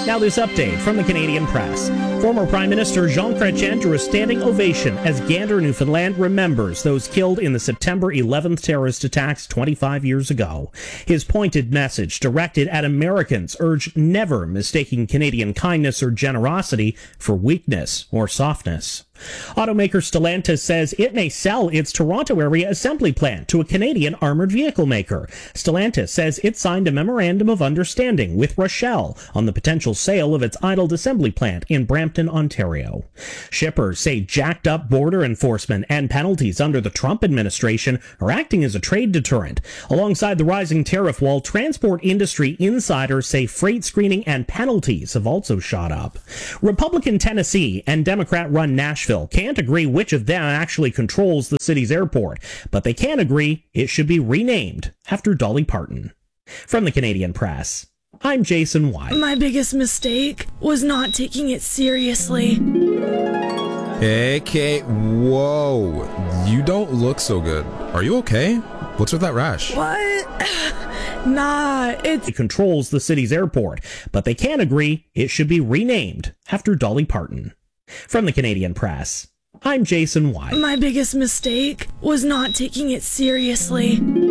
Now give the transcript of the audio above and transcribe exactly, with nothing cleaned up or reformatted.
Now this update from the Canadian Press. Former Prime Minister Jean Chrétien drew a standing ovation as Gander, Newfoundland remembers those killed in the September eleventh terrorist attacks twenty-five years ago. His pointed message directed at Americans urged never mistaking Canadian kindness or generosity for weakness or softness. Automaker Stellantis says it may sell its Toronto area assembly plant to a Canadian armored vehicle maker. Stellantis says it signed a memorandum of understanding with Rochelle on the potential sale of its idled assembly plant in Brampton, Ontario. Shippers say jacked up border enforcement and penalties under the Trump administration are acting as a trade deterrent. Alongside the rising tariff wall, transport industry insiders say freight screening and penalties have also shot up. Republican Tennessee and Democrat-run Nashville can't agree which of them actually controls the city's airport, but they can agree it should be renamed after Dolly Parton. From the Canadian Press, I'm Jason White. My biggest mistake was not taking it seriously. Hey, Kate. Whoa. You don't look so good. Are you okay? What's with that rash? What? Nah, it's... It controls the city's airport, but they can agree it should be renamed after Dolly Parton. From the Canadian Press, I'm Jason White. My biggest mistake was not taking it seriously.